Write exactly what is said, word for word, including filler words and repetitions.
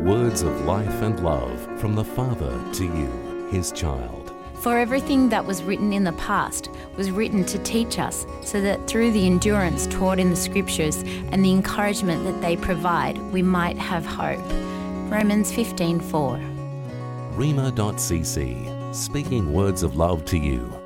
Words of life and love from the Father to you, His child. For everything that was written in the past was written to teach us, so that through the endurance taught in the Scriptures and the encouragement that they provide, we might have hope. Romans fifteen four. Rhema dot c c, speaking words of love to you.